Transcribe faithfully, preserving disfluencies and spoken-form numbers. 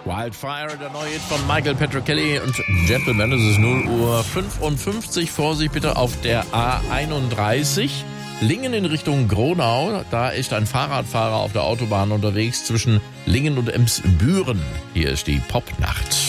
Wildfire, der neue Hit von Michael Patrick Kelly und Gentleman. Es ist null Uhr fünfundfünfzig. Vorsicht bitte auf der A einunddreißig. Lingen in Richtung Gronau. Da ist ein Fahrradfahrer auf der Autobahn unterwegs zwischen Lingen und Emsbüren. Hier ist die Popnacht.